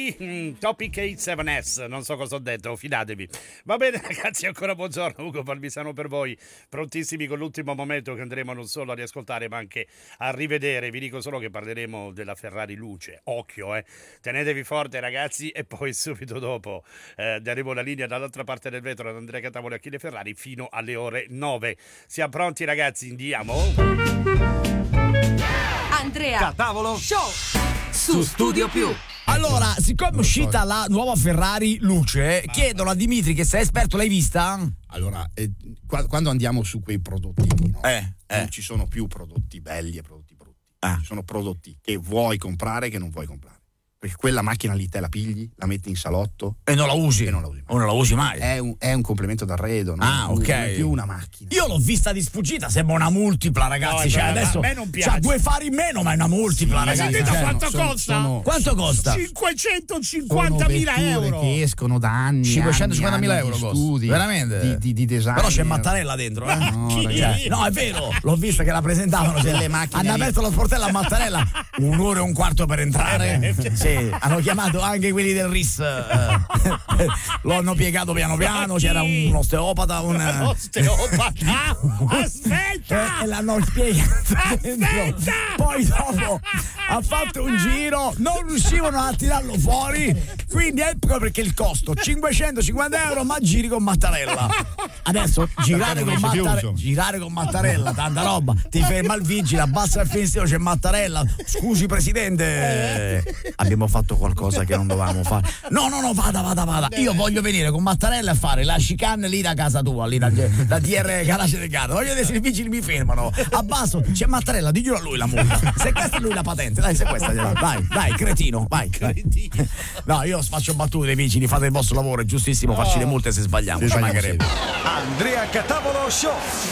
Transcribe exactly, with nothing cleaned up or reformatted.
Ferrari mm, Topic H sette S, non so cosa ho detto, fidatevi. Va bene ragazzi, ancora buongiorno, Ugo Palmisano per voi, prontissimi con l'ultimo momento che andremo non solo a riascoltare ma anche a rivedere. Vi dico solo che parleremo della Ferrari Luce, occhio eh, tenetevi forte ragazzi. E poi subito dopo eh, daremo la linea dall'altra parte del vetro ad Andrea Catavolo e Achille Ferrari fino alle ore nove. Siamo pronti ragazzi, andiamo. Andrea Catavolo Show su Studio Più. Allora, siccome è uscita la nuova Ferrari Luce, chiedono a Dimitri, che sei esperto, l'hai vista? Allora, eh, qua- quando andiamo su quei prodotti lì, no? Eh, eh. Non ci sono più prodotti belli e prodotti brutti. Ah. Ci sono prodotti che vuoi comprare e che non vuoi comprare. Perché quella macchina lì te la pigli, la metti in salotto E non la usi? e non la usi mai. O non la usi mai? È un, è un complemento d'arredo, no? Ah, ok. Non è più una macchina. Io l'ho vista di sfuggita, sembra una multipla, ragazzi. No, cioè, a me adesso non piace. c'ha due fari in meno, ma è una multipla, Sì, ragazzi. sentite Cioè, quanto sono- costa? sono- Quanto costa? cinquecentocinquantamila Sono vetture euro. che escono da anni. cinquecentocinquantamila anni, euro anni di costa. studi, Veramente? Di, di, di design. Però c'è Mattarella dentro, eh? No, Chi? ragazzi. No, è vero, l'ho vista che la presentavano. Delle Delle macchine Hanno lì. aperto lo sportello a Mattarella, un'ora e un quarto per entrare. Sì, hanno chiamato anche quelli del R I S. eh, Lo hanno piegato piano piano. C'era un osteopata, un. Osteopata? Aspetta! Eh, e l'hanno spiegato dentro. Aspetta! Poi dopo ha fatto un giro, non riuscivano a tirarlo fuori, quindi ecco perché il costo cinquecentocinquanta euro, ma giri con Mattarella. Adesso girare con, non esce più, Mattare- insomma. girare con Mattarella, tanta roba, ti ferma il vigile, abbassa il finestrino, c'è Mattarella. Scusi presidente, abbiamo fatto qualcosa che non dovevamo fare. No, no, no, vada, vada, vada. Io voglio venire con Mattarella a fare la chicane lì da casa tua, lì da, da D R Garage del Gatto. Voglio vedere se i vigili mi fermano. Abbasso, c'è Mattarella, diglielo a lui la multa. Se questa è lui la patente, dai, se questa gliela- Dai, dai, cretino, vai. vai. No, io faccio battute, vigili, fate il vostro lavoro, è giustissimo farci le multe se sbagliamo, ci Sbagliamo mancherebbe. Andrea Catavolo Show.